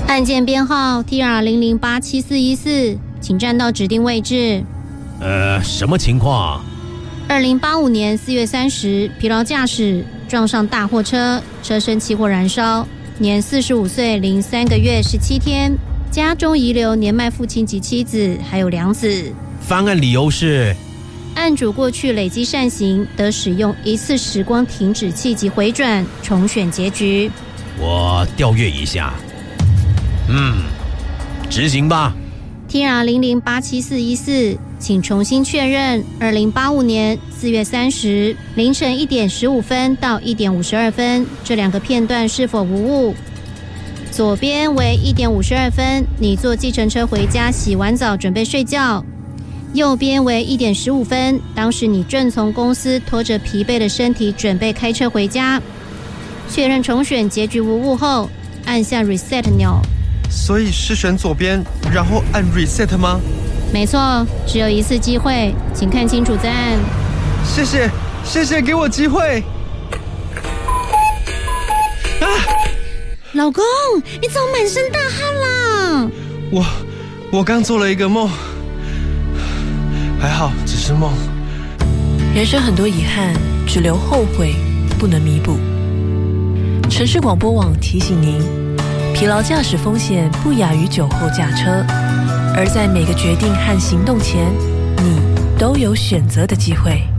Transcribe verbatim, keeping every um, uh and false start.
案件编号 T R 零零八七四一四，请站到指定位置。 呃，什么情况？ 二零八五年四月三十，疲劳驾驶撞上大货车，车身起火燃烧，年四十五岁零三个月十七天，家中遗留年迈父亲及妻子，还有两子。 翻案理由是， 案主过去累积善行，得使用一次时光停止器及回转重选结局。 我调阅一下。嗯，执行吧。 T R 零零八七四一四，请重新确认二零八五年四月三十凌晨一点十五分到一点五十二分这两个片段是否无误。左边为一点五十二分，你坐计程车回家，洗完澡准备睡觉。右边为一点十五分，当时你正从公司拖着疲惫的身体准备开车回家。确认重选结局无误后，按下 reset 钮。 所以是选左边，然后按 reset 吗？ 没错，只有一次机会，请看清楚再按。 谢谢，谢谢给我机会。啊！ 老公，你怎么满身大汗啦？ 我我刚做了一个梦，还好只是梦。 人生很多遗憾，只留后悔，不能弥补。城市广播网提醒您，疲劳驾驶风险不亚于酒后驾车，而在每个决定和行动前，你都有选择的机会。